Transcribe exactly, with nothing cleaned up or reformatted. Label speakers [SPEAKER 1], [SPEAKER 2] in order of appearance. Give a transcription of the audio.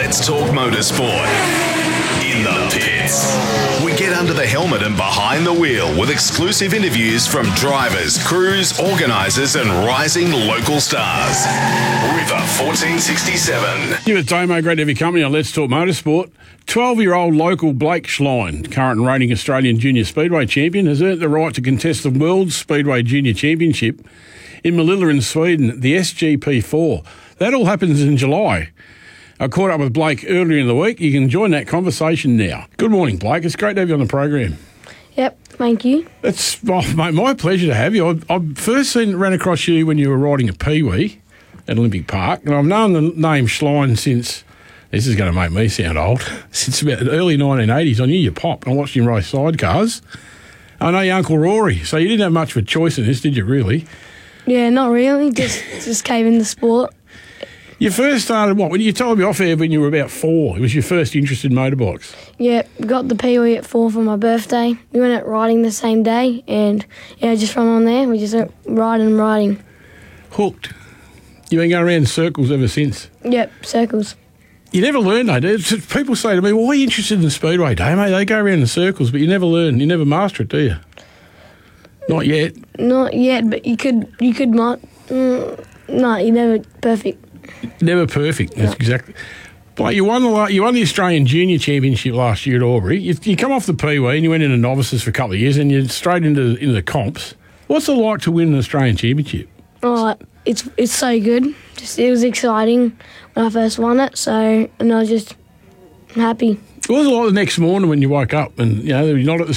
[SPEAKER 1] Let's talk motorsport. In the pits. We get under the helmet and behind the wheel with exclusive interviews from drivers, crews, organisers and rising local stars. River fourteen sixty-seven.
[SPEAKER 2] Here with Damo, great to have your company on Let's Talk Motorsport. twelve-year-old local Blake Schlein, current and reigning Australian Junior Speedway champion, has earned the right to contest the World Speedway Junior Championship in Malilla in Sweden, the S G P four. That all happens in July. I caught up with Blake earlier in the week. You can join that conversation now. Good morning, Blake. It's great to have you on the program.
[SPEAKER 3] Yep, thank you.
[SPEAKER 2] It's oh, mate, my pleasure to have you. I, I first seen ran across you when you were riding a Pee-wee at Olympic Park, and I've known the name Schlein since, this is going to make me sound old, since about the early nineteen eighties. I knew you popped. I watched him race sidecars. I know your Uncle Rory, so you didn't have much of a choice in this, did you, really?
[SPEAKER 3] Yeah, not really. Just just came in the sport.
[SPEAKER 2] You first started, what, when you told me off air when you were about four, it was your first interest in motorbikes?
[SPEAKER 3] Yeah, got the Pee-wee at four for my birthday. We went out riding the same day, and yeah, just from on there, we just went riding and riding.
[SPEAKER 2] Hooked. You've been going around in circles ever since?
[SPEAKER 3] Yep, circles.
[SPEAKER 2] You never learn, though, do you? People say to me, why are you interested in Speedway, Damo? They go around in circles, but you never learn, you never master it, do you? Not yet.
[SPEAKER 3] Not yet, but you could, you could, not. Mm, no, you're never perfect.
[SPEAKER 2] Never perfect. That's
[SPEAKER 3] No.
[SPEAKER 2] exactly. But you won the la- you won the Australian Junior Championship last year at Albury. You, you come off the Pee-wee and you went into novices for a couple of years, and you're straight into into the comps. What's it like to win an Australian Championship?
[SPEAKER 3] Oh, it's it's so good. Just it was exciting when I first won it. So, and I was just happy.
[SPEAKER 2] What was it like the next morning when you woke up and you know you're not at the